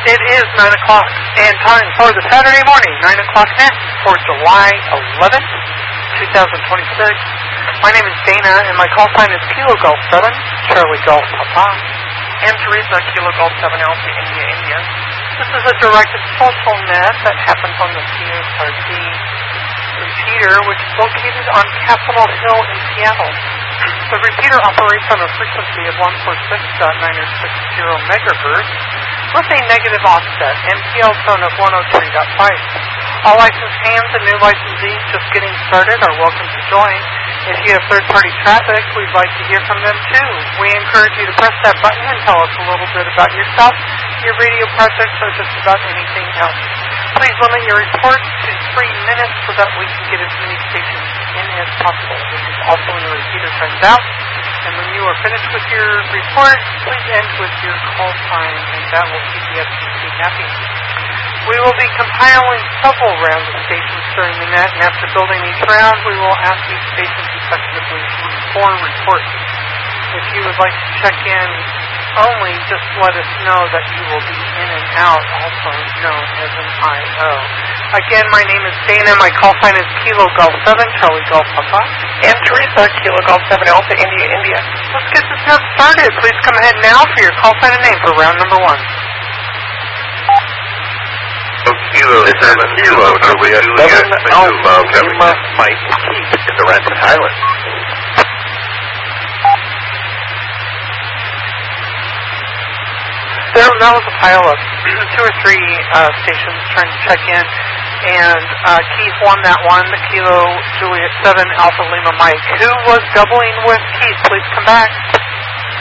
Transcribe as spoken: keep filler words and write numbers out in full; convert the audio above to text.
It is nine o'clock, and time for the Saturday morning, nine o'clock net for July eleventh, twenty twenty-six. My name is Dana, and my call sign is Kilo Golf seven, Charlie Golf Papa, and Teresa, Kilo Golf seven Alpha India India. This is a directed social net that happens on the C S R C repeater, which is located on Capitol Hill in Seattle. The repeater operates on a frequency of one forty-six point nine six zero megahertz with a negative offset M P L tone of one oh three point five. All licensed hands and new licensees just getting started are welcome to join. If you have third-party traffic, we'd like to hear from them too. We encourage you to press that button and tell us a little bit about yourself, your radio projects, or just about anything else. Please limit your reports to three minutes so that we can get as many stations in as possible. This is also when the repeater turns out. And when you are finished with your report, please end with your call sign, and that will keep the F C C happy. We will be compiling several rounds of stations during the net, and after building each round, we will ask these stations effectively for reports. If you would like to check in only, just let us know that you will be in and out, also known as an I O. Again, my name is Dana. My call sign is Kilo Golf seven, Charlie Golf Papa. And Teresa, Kilo Golf seven Alpha India India. Let's get this net started. Please come ahead now for your call sign and name for round number one. Kilo this seven, is Kilo Juliet seven Alpha Lima Mike Keith in the Rapid Highlands. There, that was a pile-up. Two or three uh, stations trying to check in, and uh, Keith won that one, the Kilo Juliet seven Alpha Lima Mike. Who was doubling with Keith? Please come back.